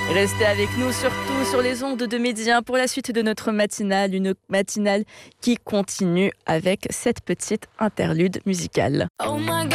Restez avec nous, surtout sur les ondes de Midi 1 pour la suite de notre matinale, une matinale qui continue avec cette petite interlude musicale. Oh my God.